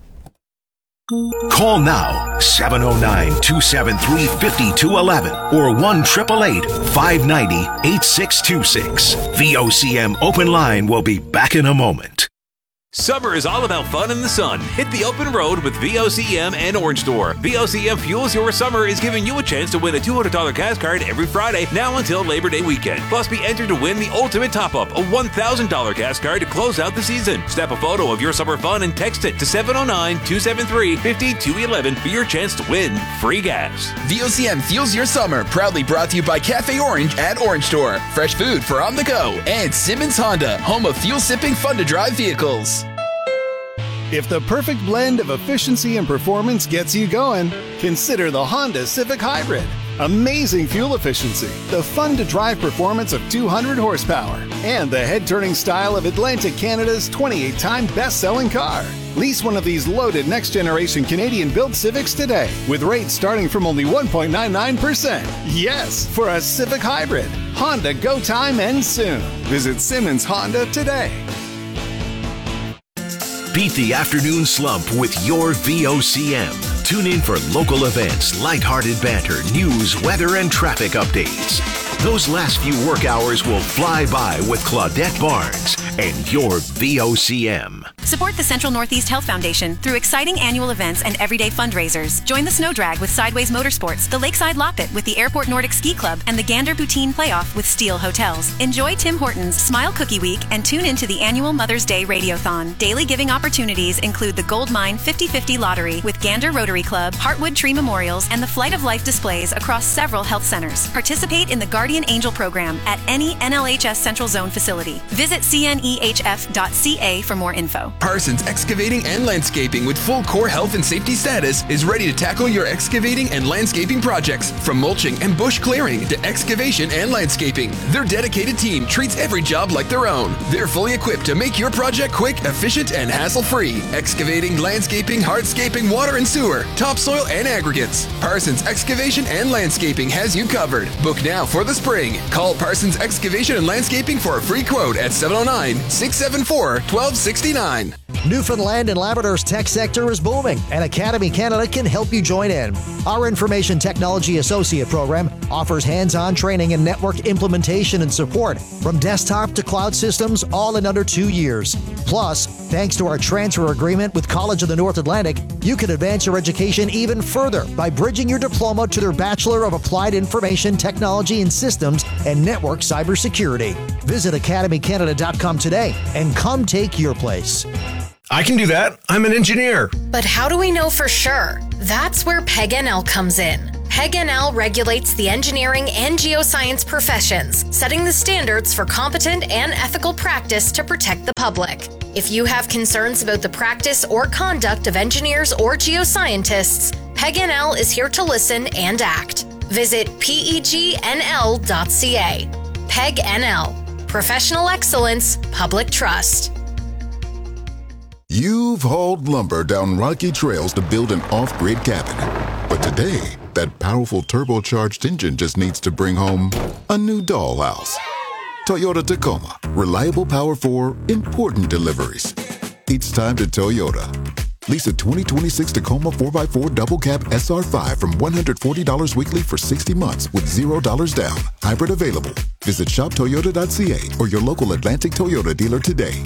Call now, seven oh nine, two seven three, five two one one or one eight eight eight, five nine zero, eight six two six. V O C M Open Line will be back in a moment. Summer is all about fun in the sun. Hit the open road with V O C M and Orange Store. V O C M Fuels Your Summer is giving you a chance to win a two hundred dollars gas card every Friday, now until Labor Day weekend. Plus, be entered to win the ultimate top-up, a one thousand dollars gas card to close out the season. Snap a photo of your summer fun and text it to seven oh nine, two seven three, five two one one for your chance to win free gas. V O C M Fuels Your Summer, proudly brought to you by Cafe Orange at Orange Store. Fresh food for on the go. And Simmons Honda, home of fuel-sipping, fun-to-drive vehicles. If the perfect blend of efficiency and performance gets you going, consider the Honda Civic Hybrid. Amazing fuel efficiency, the fun-to-drive performance of two hundred horsepower, and the head-turning style of Atlantic Canada's twenty-eight time best-selling car. Lease one of these loaded next-generation Canadian-built Civics today, with rates starting from only one point nine nine percent. Yes, for a Civic Hybrid. Honda Go Time ends soon. Visit Simmons Honda today. Beat the afternoon slump with your V O C M. Tune in for local events, lighthearted banter, news, weather, and traffic updates. Those last few work hours will fly by with Claudette Barnes and your V O C M. Support the Central Northeast Health Foundation through exciting annual events and everyday fundraisers. Join the Snow Drag with Sideways Motorsports, the Lakeside Loppet with the Airport Nordic Ski Club, and the Gander Poutine Playoff with Steel Hotels. Enjoy Tim Hortons Smile Cookie Week and tune into the annual Mother's Day Radiothon. Daily giving opportunities include the Gold Mine fifty fifty Lottery with Gander Rotary Club, Heartwood Tree Memorials, and the Flight of Life displays across several health centers. Participate in the Guardian Angel program at any N L H S Central Zone facility. Visit C N E H F dot C A for more info. Parsons Excavating and Landscaping with full core health and safety status is ready to tackle your excavating and landscaping projects, from mulching and bush clearing to excavation and landscaping. Their dedicated team treats every job like their own. They're fully equipped to make your project quick, efficient, and hassle-free. Excavating, landscaping, hardscaping, water and sewer, topsoil, and aggregates. Parsons Excavation and Landscaping has you covered. Book now for the spring. Call Parsons Excavation and Landscaping for a free quote at seven oh nine, six seven four, one two six nine. Newfoundland and Labrador's tech sector is booming, and Academy Canada can help you join in. Our Information Technology Associate program offers hands-on training in network implementation and support from desktop to cloud systems, all in under two years. Plus, thanks to our transfer agreement with College of the North Atlantic, you can advance your education even further by bridging your diploma to their Bachelor of Applied Information Technology and Systems and Network Cybersecurity. Visit academy canada dot com today and come take your place. I can do that. I'm an engineer. But how do we know for sure? That's where P E G N L comes in. P E G N L regulates the engineering and geoscience professions, setting the standards for competent and ethical practice to protect the public. If you have concerns about the practice or conduct of engineers or geoscientists, P E G N L is here to listen and act. Visit P E G N L dot C A. P E G N L. Professional excellence, public trust. You've hauled lumber down rocky trails to build an off-grid cabin. But today, that powerful turbocharged engine just needs to bring home a new dollhouse. Toyota Tacoma. Reliable power for important deliveries. It's time to Toyota. Lease a twenty twenty-six Tacoma four by four Double Cab S R five from one hundred forty dollars weekly for sixty months with zero dollars down. Hybrid available. Visit shop toyota dot c a or your local Atlantic Toyota dealer today.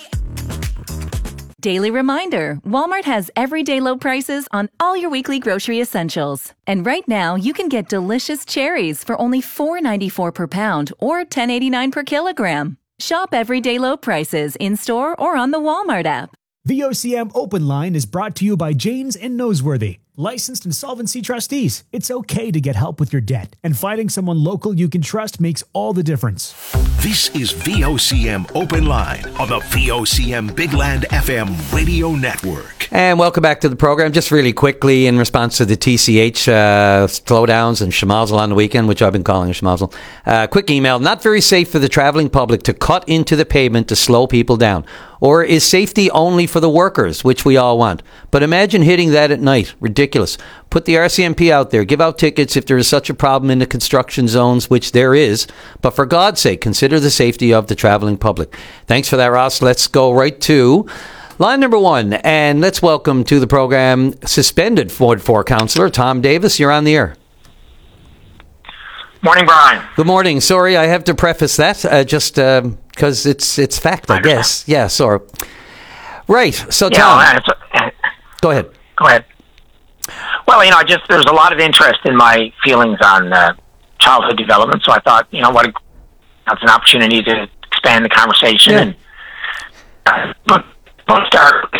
Daily reminder, Walmart has everyday low prices on all your weekly grocery essentials. And right now, you can get delicious cherries for only four ninety-four per pound or ten eighty-nine per kilogram. Shop everyday low prices in-store or on the Walmart app. V O C M Open Line is brought to you by Janes and Noseworthy, licensed insolvency trustees. It's okay to get help with your debt, and finding someone local you can trust makes all the difference. This is V O C M Open Line on the V O C M Big Land F M radio network. And welcome back to the program. Just really quickly, in response to the T C H uh, slowdowns and schmozzle on the weekend, which I've been calling a schmozzle. Uh, quick email. Not very safe for the traveling public to cut into the pavement to slow people down. Or is safety only for the workers, which we all want? But imagine hitting that at night. Ridiculous. Put the R C M P out there. Give out tickets if there is such a problem in the construction zones, which there is. But for God's sake, consider the safety of the traveling public. Thanks for that, Ross. Let's go right to line number one. And let's welcome to the program suspended Ward four Councillor Tom Davis. You're on the air. Morning, Brian. Good morning. Sorry, I have to preface that uh, just because uh, it's it's fact, I, I guess. Yeah, sorry. Right. So, yeah, Tom, well, uh, go ahead. Go ahead. Well, you know, just there's a lot of interest in my feelings on uh, childhood development, so I thought, you know, what a, that's an opportunity to expand the conversation. Yeah. And uh, let's start.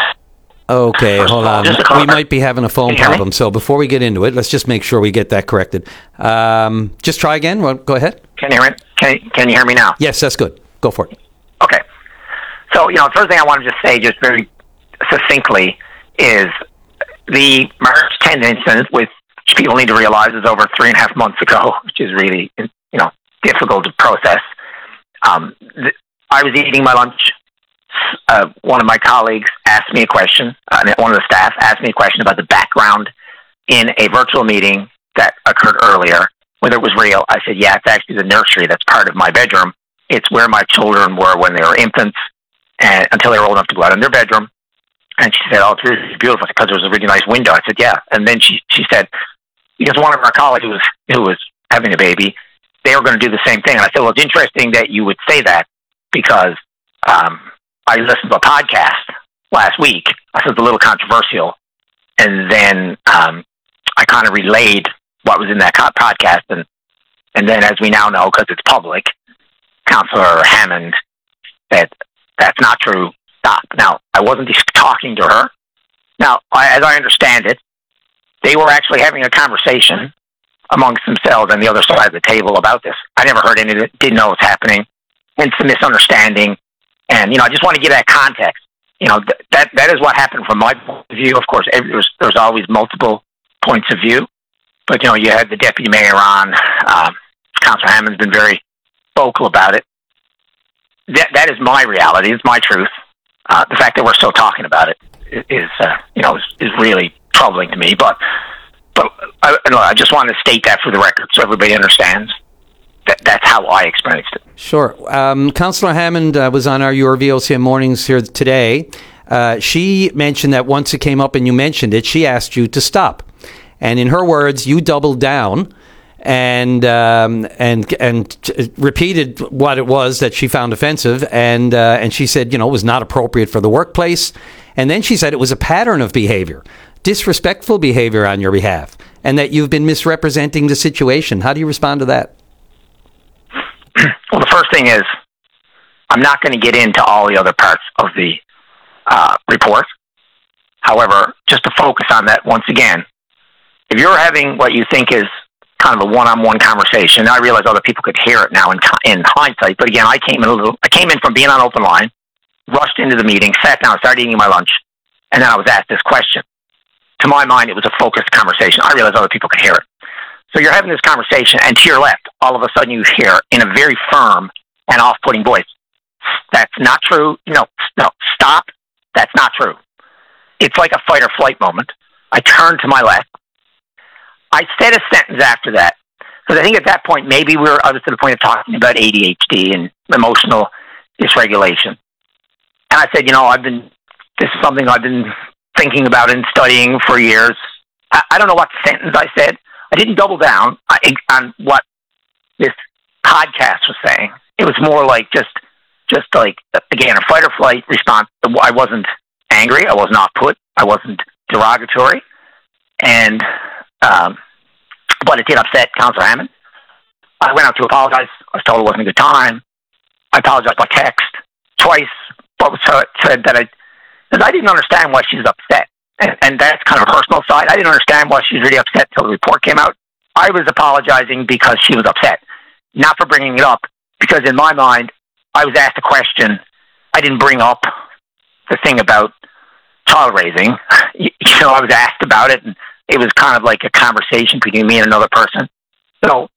Okay, First hold all, on. We might be having a phone problem, so before we get into it, let's just make sure we get that corrected. Um, just try again. Well, go ahead. Can you hear me? Can, can you hear me now? Yes, that's good. Go for it. Okay. So, you know, the first thing I want to just say, just very succinctly, is the March tenth incident, which people need to realize is over three and a half months ago, which is really, you know, difficult to process. Um, th- I was eating my lunch. Uh, one of my colleagues asked me a question, uh, one of the staff asked me a question about the background in a virtual meeting that occurred earlier, whether it was real. I said, yeah, it's actually the nursery that's part of my bedroom. It's where my children were when they were infants and until they were old enough to go out in their bedroom. And she said, oh, it's really beautiful because there was a really nice window. I said, yeah. And then she, she said, because one of our colleagues who was, who was having a baby, they were going to do the same thing. And I said, well, it's interesting that you would say that because um, I listened to a podcast last week. I said it's a little controversial. And then um, I kind of relayed what was in that podcast. And, and then, as we now know, because it's public, Councillor Hammond said, that's not true. Stop. Now, I wasn't just talking to her. Now, I, as I understand it, they were actually having a conversation amongst themselves on the other side of the table about this. I never heard any of it, didn't know what was happening. And it's a misunderstanding. And, you know, I just want to give that context. You know, th- that that is what happened from my point of view. Of course, every, there's, there's always multiple points of view. But, you know, you had the deputy mayor on. Um, Councillor Hammond's been very vocal about it. That That is my reality. It's my truth. Uh, the fact that we're still talking about it is, uh, you know, is, is really troubling to me. But, but I, I just want to state that for the record so everybody understands. That, that's how I experienced it. Sure. Um, Councillor Hammond uh, was on our your V O C M mornings here today. uh, she mentioned that once it came up and you mentioned it, she asked you to stop. And in her words, you doubled down and um, and and t- repeated what it was that she found offensive. And uh, and she said, you know, it was not appropriate for the workplace. And then she said it was a pattern of behavior, disrespectful behavior on your behalf, and that you've been misrepresenting the situation. How do you respond to that? Well, the first thing is, I'm not going to get into all the other parts of the uh, report. However, just to focus on that once again, if you're having what you think is kind of a one-on-one conversation, I realize other people could hear it now in, in hindsight, but again, I came in a little, I came in from being on open line, rushed into the meeting, sat down, started eating my lunch, and then I was asked this question. To my mind, it was a focused conversation. I realize other people could hear it. So you're having this conversation, and to your left, all of a sudden you hear in a very firm and off-putting voice, "That's not true. No, no, stop. That's not true." It's like a fight or flight moment. I turned to my left. I said a sentence after that, because I think at that point, maybe we were, I was to the point of talking about A D H D and emotional dysregulation. And I said, you know, I've been, this is something I've been thinking about and studying for years. I, I don't know what sentence I said. I didn't double down on what this podcast was saying. It was more like just, just like, again, a fight or flight response. I wasn't angry. I was not put. I wasn't derogatory. And, um, but it did upset Councillor Hammond. I went out to apologize. I was told it wasn't a good time. I apologized by text twice, but was said that I, because I didn't understand why she was upset. And, and that's kind of a personal side. I didn't understand why she was really upset until the report came out. I was apologizing because she was upset, not for bringing it up, because in my mind, I was asked a question. I didn't bring up the thing about child raising. You, you know, I was asked about it, and it was kind of like a conversation between me and another person. So,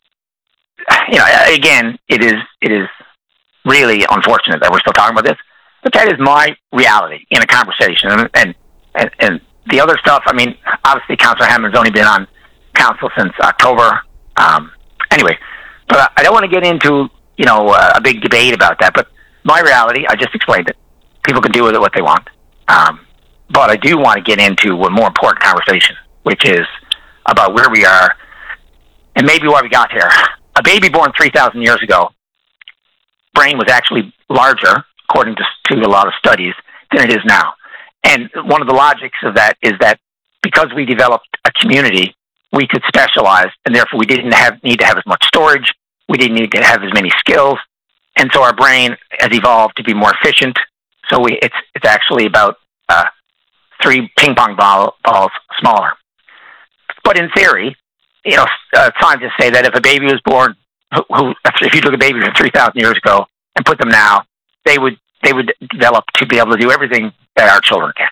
you know, again, it is it is really unfortunate that we're still talking about this, but that is my reality in a conversation. And and, and, and the other stuff, I mean, obviously Councillor Hammond's only been on council since October. Um, anyway, but I don't want to get into, you know, uh, a big debate about that, but my reality, I just explained it. People can do with it what they want. Um, but I do want to get into a more important conversation, which is about where we are and maybe why we got here. A baby born three thousand years ago, brain was actually larger, according to, to a lot of studies, than it is now. And one of the logics of that is that because we developed a community, we could specialize, and therefore we didn't have need to have as much storage. We didn't need to have as many skills. And so our brain has evolved to be more efficient. So we, it's it's actually about uh, three ping pong ball, balls smaller. But in theory, you know, uh, scientists say that if a baby was born, who, who if you took a baby from three thousand years ago and put them now, they would they would develop to be able to do everything that our children can.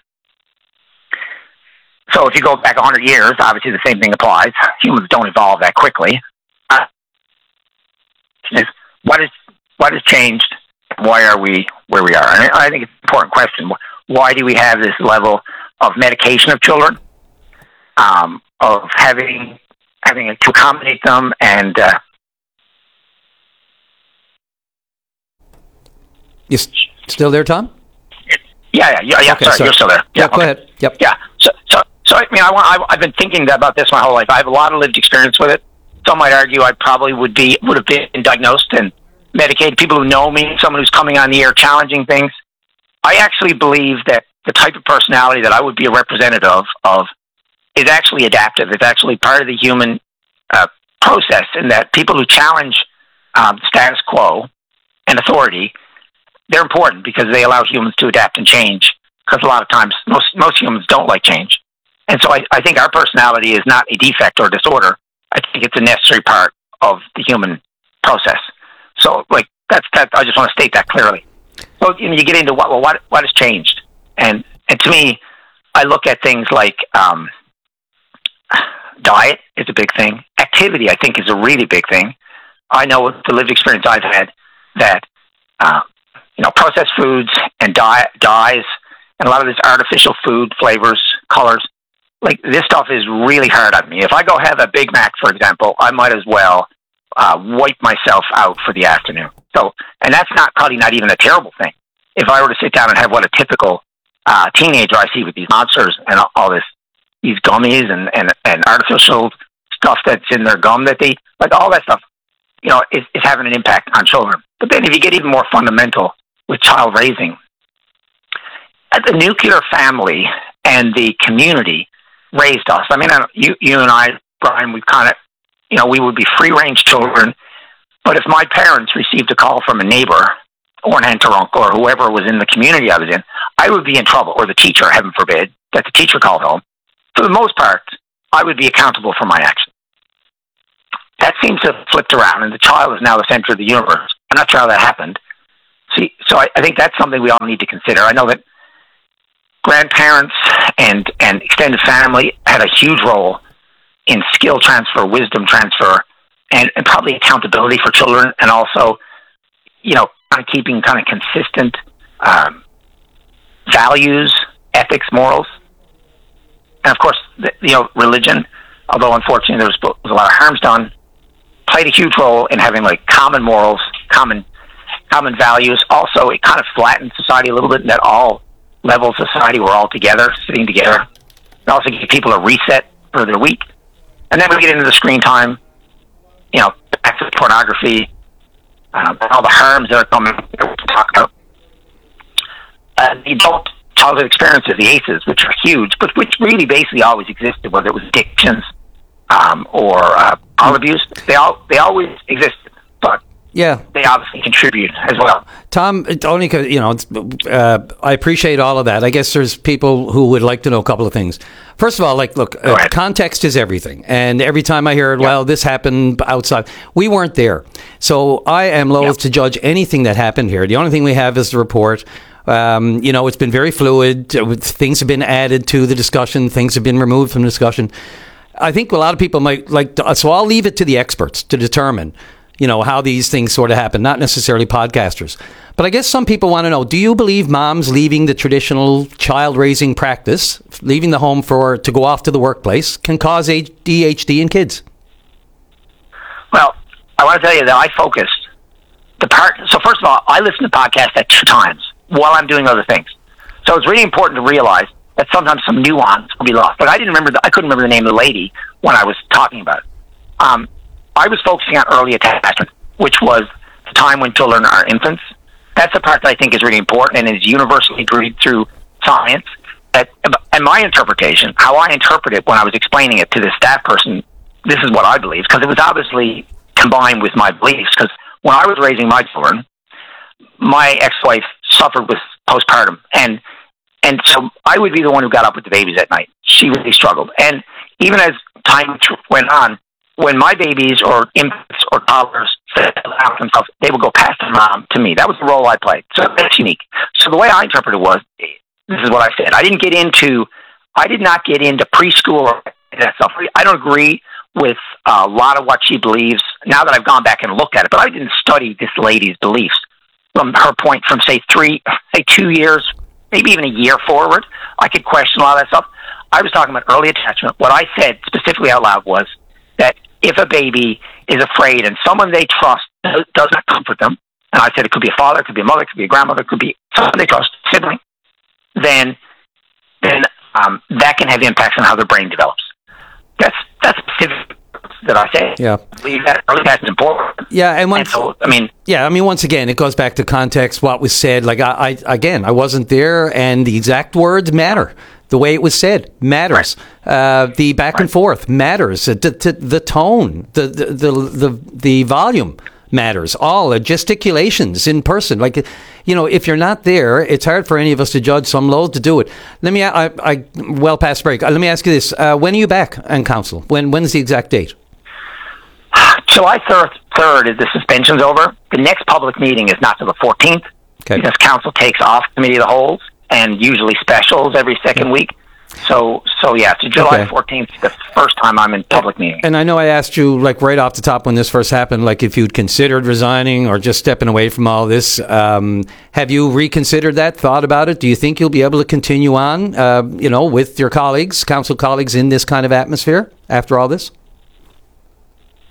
So if you go back one hundred years, obviously the same thing applies. Humans don't evolve that quickly. Uh, what is what has changed? Why are we where we are? And I think it's an important question. Why do we have this level of medication of children, um, of having having to accommodate them, and uh, you still there, Tom? Yeah, yeah, yeah. yeah okay, sorry, sorry, you're still there. Yeah, yeah go okay. ahead. Yep. Yeah. So, so, so I mean, I want. I, I've been thinking about this my whole life. I have a lot of lived experience with it. Some might argue I probably would be would have been diagnosed and medicated. People who know me, someone who's coming on the air challenging things. I actually believe that the type of personality that I would be a representative of, of is actually adaptive. It's actually part of the human uh, process, in that people who challenge um, status quo and authority, they're important because they allow humans to adapt and change. Because a lot of times, most most humans don't like change. And so I, I think our personality is not a defect or disorder. I think it's a necessary part of the human process. So, like, that's that. I just want to state that clearly. So, you know, you get into what well, what what has changed, and and to me, I look at things like um, diet is a big thing. Activity, I think, is a really big thing. I know with the lived experience I've had that uh, you know, processed foods and dye, dyes and a lot of this artificial food flavors, colors. Like, this stuff is really hard on me. If I go have a Big Mac, for example, I might as well uh, wipe myself out for the afternoon. So, and that's not probably not even a terrible thing. If I were to sit down and have what a typical uh, teenager I see with these monsters and all, all this, these gummies and, and, and artificial stuff that's in their gum that they, like all that stuff, you know, is, is having an impact on children. But then if you get even more fundamental with child raising, the nuclear family and the community raised us. I mean, I, you, you and I, Brian, we've kind of, you know, we would be free-range children, but if my parents received a call from a neighbor or an aunt or uncle or whoever was in the community I was in, I would be in trouble, or the teacher, heaven forbid, that the teacher called home. For the most part, I would be accountable for my actions. That seems to have flipped around, and the child is now the center of the universe. I'm not sure how that happened. See, so I, I think that's something we all need to consider. I know that grandparents and, and extended family had a huge role in skill transfer, wisdom transfer, and, and probably accountability for children, and also, you know, kind of keeping kind of consistent um, values, ethics, morals. And of course, the, you know, religion, although unfortunately there was, was a lot of harms done, played a huge role in having like common morals, common common values. Also, it kind of flattened society a little bit in that all levels of society were all together, sitting together. It also gave people a reset for their week. And then we get into the screen time, you know, access to pornography, um, all the harms that are coming that we can talk about. Uh, the adult childhood experiences, the A C Es, which are huge, but which really basically always existed, whether it was addictions um, or uh, child abuse. They all they always existed, but yeah, they obviously contribute as well. Tom, only you know, uh, I appreciate all of that. I guess there's people who would like to know a couple of things. First of all, like, look, uh, context is everything. And every time I hear, it, well, this happened outside, we weren't there. So I am loath yep. to judge anything that happened here. The only thing we have is the report. Um, you know, it's been very fluid. Things have been added to the discussion. Things have been removed from the discussion. I think a lot of people might like to, so I'll leave it to the experts to determine, you know, how these things sort of happen, not necessarily podcasters. But I guess some people want to know, do you believe moms leaving the traditional child-raising practice, leaving the home for to go off to the workplace, can cause A D H D in kids? Well, I want to tell you that I focused the part. So first of all, I listen to podcasts at two times while I'm doing other things. So it's really important to realize that sometimes some nuance will be lost. But I didn't remember, the, I couldn't remember the name of the lady when I was talking about it. Um, I was focusing on early attachment, which was the time when children are infants. That's the part that I think is really important and is universally agreed through science. That, and my interpretation, how I interpret it when I was explaining it to the staff person, this is what I believe, because it was obviously combined with my beliefs. Because when I was raising my children, my ex-wife suffered with postpartum, and and so I would be the one who got up with the babies at night. She really struggled. And even as time went on, when my babies or infants or toddlers said out themselves, they would go past their mom to me. That was the role I played. So that's unique. So the way I interpreted it was, this is what I said. I didn't get into, I did not get into preschool or that stuff. I don't agree with a lot of what she believes now that I've gone back and looked at it, but I didn't study this lady's beliefs from her point from, say, three, say, two years, maybe even a year forward. I could question a lot of that stuff. I was talking about early attachment. What I said specifically out loud was that if a baby is afraid and someone they trust does not comfort them, and I said it could be a father, it could be a mother, it could be a grandmother, it could be someone they trust, sibling, then then um, that can have impacts on how their brain develops. That's that's specific that I say. Yeah, I believe that early attachment is important. Yeah, and once, and so, I mean, yeah, I mean, once again, it goes back to context, what was said. Like I, I again, I wasn't there, and the exact words matter. The way it was said matters. Right. Uh, the back right. and forth matters. The, the, the tone, the, the the the the volume matters. All the gesticulations in person. Like, you know, if you're not there, it's hard for any of us to judge. So I'm loath to do it. Let me. I, I well past break. Uh, let me ask you this: uh, when are you back on council? When when is the exact date? July third is the suspension's over. The next public meeting is not till the fourteenth, okay. because council takes off committee of the whole. And usually specials every second week. So, so yeah, so July okay. fourteenth is the first time I'm in public meeting. And I know I asked you, like, right off the top when this first happened, like, if you'd considered resigning or just stepping away from all this. Um, have you reconsidered that, thought about it? Do you think you'll be able to continue on, uh, you know, with your colleagues, council colleagues in this kind of atmosphere after all this?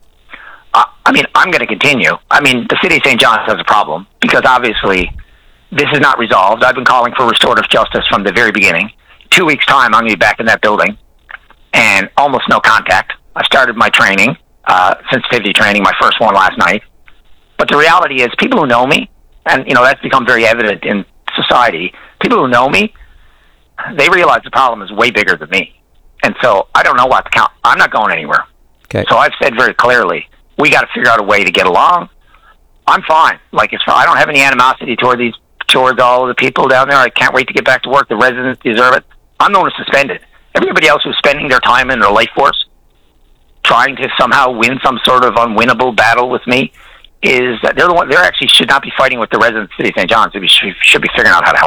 Uh, I mean, I'm going to continue. I mean, the city of Saint John's has a problem because obviously this is not resolved. I've been calling for restorative justice from the very beginning. Two weeks' time, I'm going to be back in that building, and almost no contact. I started my training, uh, sensitivity training, my first one last night. But the reality is, people who know me, and you know that's become very evident in society, people who know me, they realize the problem is way bigger than me. And so I don't know what to count. I'm not going anywhere. Okay. So I've said very clearly, we got to figure out a way to get along. I'm fine. Like, it's, I don't have any animosity toward these, towards all of the people down there. I can't wait to get back to work. The residents deserve it. I'm the one who's suspended. Everybody else who's spending their time in their life force trying to somehow win some sort of unwinnable battle with me is that they're the one. They actually should not be fighting with the residents of the city of Saint John's. They should, should be figuring out how to help.